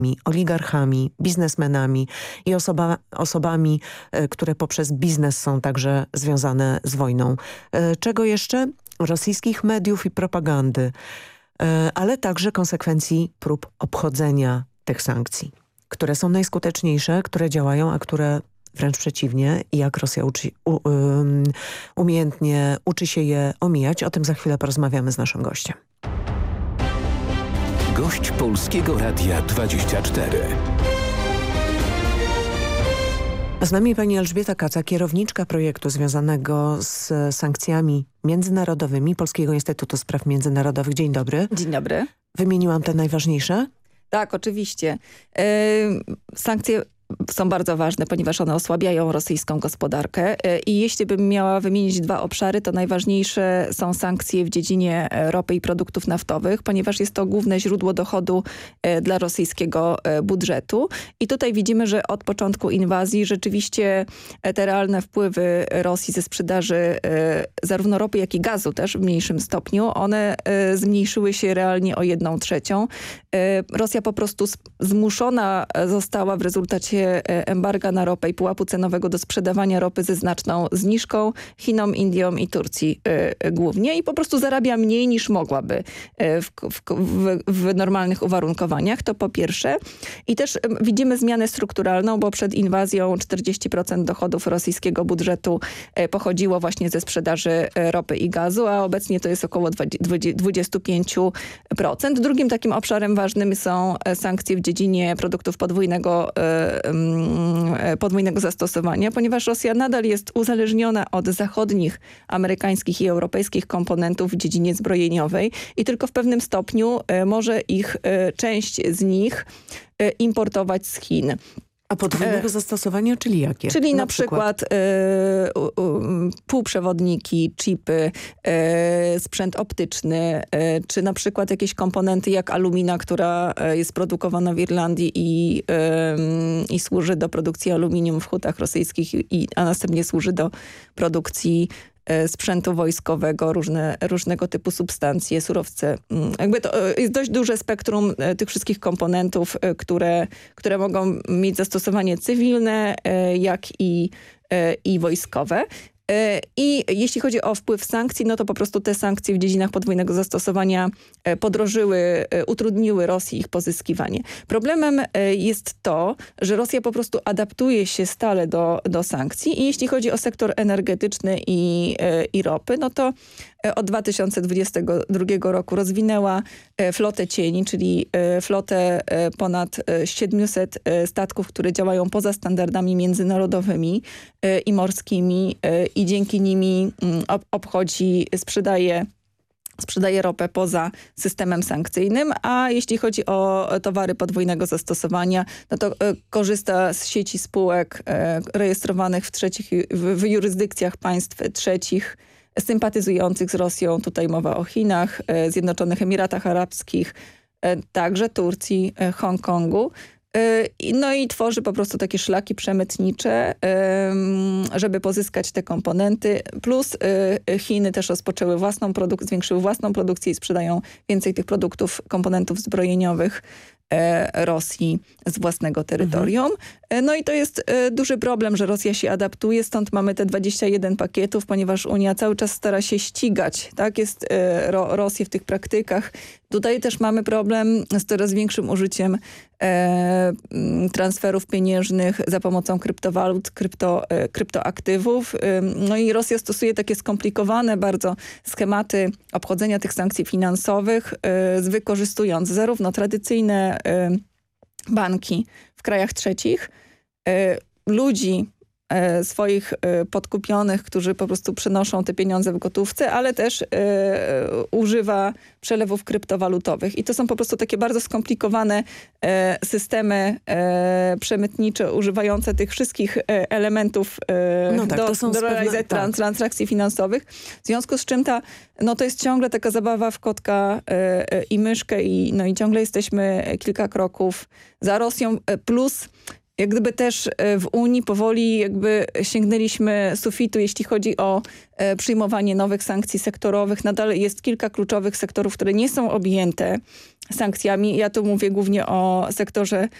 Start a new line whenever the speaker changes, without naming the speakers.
oligarchami, biznesmenami i osobami, które poprzez biznes są także związane z wojną. Czego jeszcze? Rosyjskich mediów i propagandy, ale także konsekwencji prób obchodzenia tych sankcji, które są najskuteczniejsze, które działają, a które wręcz przeciwnie, i jak Rosja umiejętnie uczy się je omijać. O tym za chwilę porozmawiamy z naszym gościem.
Gość Polskiego Radia 24.
Z nami pani Elżbieta Kaca, kierowniczka projektu związanego z sankcjami międzynarodowymi Polskiego Instytutu Spraw Międzynarodowych. Dzień dobry.
Dzień dobry.
Wymieniłam te najważniejsze?
Tak, oczywiście. Sankcje są bardzo ważne, ponieważ one osłabiają rosyjską gospodarkę i jeśli bym miała wymienić dwa obszary, to najważniejsze są sankcje w dziedzinie ropy i produktów naftowych, ponieważ jest to główne źródło dochodu dla rosyjskiego budżetu. I tutaj widzimy, że od początku inwazji rzeczywiście te realne wpływy Rosji ze sprzedaży zarówno ropy, jak i gazu też w mniejszym stopniu, one zmniejszyły się realnie o 1/3. Rosja po prostu zmuszona została w rezultacie embarga na ropę i pułapu cenowego do sprzedawania ropy ze znaczną zniżką Chinom, Indiom i Turcji głównie i po prostu zarabia mniej niż mogłaby w normalnych uwarunkowaniach. To po pierwsze. I też widzimy zmianę strukturalną, bo przed inwazją 40% dochodów rosyjskiego budżetu pochodziło właśnie ze sprzedaży ropy i gazu, a obecnie to jest około 25%. Drugim takim obszarem ważnym są sankcje w dziedzinie produktów podwójnego zastosowania, ponieważ Rosja nadal jest uzależniona od zachodnich, amerykańskich i europejskich komponentów w dziedzinie zbrojeniowej i tylko w pewnym stopniu może część z nich importować z Chin.
A podwójnego zastosowania, czyli jakie?
Czyli na przykład półprzewodniki, chipy, sprzęt optyczny, czy na przykład jakieś komponenty jak alumina, która jest produkowana w Irlandii i służy do produkcji aluminium w hutach rosyjskich, a następnie służy do produkcji sprzętu wojskowego, różnego typu substancje, surowce. Jakby to jest dość duże spektrum tych wszystkich komponentów, które mogą mieć zastosowanie cywilne, jak i wojskowe. I jeśli chodzi o wpływ sankcji, no to po prostu te sankcje w dziedzinach podwójnego zastosowania utrudniły Rosji ich pozyskiwanie. Problemem jest to, że Rosja po prostu adaptuje się stale do sankcji i jeśli chodzi o sektor energetyczny i ropy, no to od 2022 roku rozwinęła flotę cieni, czyli flotę ponad 700 statków, które działają poza standardami międzynarodowymi i morskimi i dzięki nimi sprzedaje ropę poza systemem sankcyjnym, a jeśli chodzi o towary podwójnego zastosowania, no to korzysta z sieci spółek rejestrowanych w jurysdykcjach państw trzecich, sympatyzujących z Rosją. Tutaj mowa o Chinach, Zjednoczonych Emiratach Arabskich, także Turcji, Hongkongu. No i tworzy po prostu takie szlaki przemytnicze, żeby pozyskać te komponenty. Plus Chiny też zwiększyły własną produkcję i sprzedają więcej tych komponentów zbrojeniowych Rosji z własnego terytorium. No i to jest duży problem, że Rosja się adaptuje, stąd mamy te 21 pakietów, ponieważ Unia cały czas stara się ścigać, tak, jest Rosję w tych praktykach. Tutaj też mamy problem z coraz większym użyciem transferów pieniężnych za pomocą kryptowalut, kryptoaktywów. No i Rosja stosuje takie skomplikowane bardzo schematy obchodzenia tych sankcji finansowych, wykorzystując zarówno tradycyjne banki w krajach trzecich, ludzi swoich podkupionych, którzy po prostu przenoszą te pieniądze w gotówce, ale też używa przelewów kryptowalutowych. I to są po prostu takie bardzo skomplikowane systemy przemytnicze, używające tych wszystkich elementów do realizacji transakcji finansowych. W związku z czym to jest ciągle taka zabawa w kotka i myszkę i ciągle jesteśmy kilka kroków za Rosją, plus Jak gdyby też w Unii powoli jakby sięgnęliśmy sufitu, jeśli chodzi o przyjmowanie nowych sankcji sektorowych. Nadal jest kilka kluczowych sektorów, które nie są objęte sankcjami. Ja tu mówię głównie o sektorze